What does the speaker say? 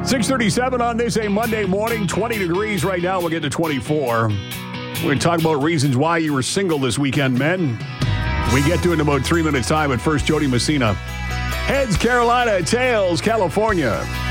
6:37 on this a Monday morning, 20 degrees right now. We'll get to 24. We're going to talk about reasons why you were single this weekend, men. We get to it in about 3 minutes' time, but first, Jody Messina. Heads, Carolina. Tails, California.